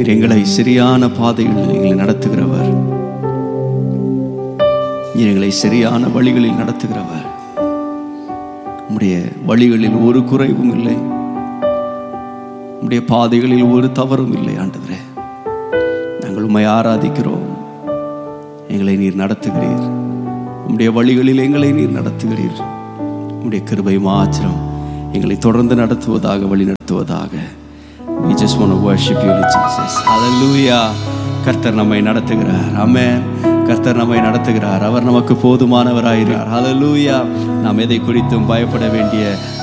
நீர் எங்களை சரியான பாதைகளில் எங்களை நடத்துகிறவர். நீர் எங்களை சரியான வழிகளில் நடத்துகிறவர். உம்முடைய வழிகளில் ஒரு குறைவும் இல்லை, உம்முடைய பாதைகளில் ஒரு தவறும் இல்லை. ஆண்டவரே, நாங்கள் உம்மை ஆராதிக்கிறோம். எங்களை நீர் நடத்துகிறீர். உம்முடைய வழிகளில் எங்களை நீர் நடத்துகிறீர். உம்முடைய கிருபை மாத்திரம் எங்களை தொடர்ந்து நடத்துவதாக, வழி நடத்துவதாக. We just want to worship you, Jesus. Hallelujah. கர்த்தர் நம்மை நடத்துகிறார். ஆமென். கர்த்தர் நம்மை நடத்துகிறார். அவர் நமக்கு போதுமானவராயிருக்கிறார். ஹல்லேலூயா. நாம் எதை குறித்தும் பயப்பட வேண்டிய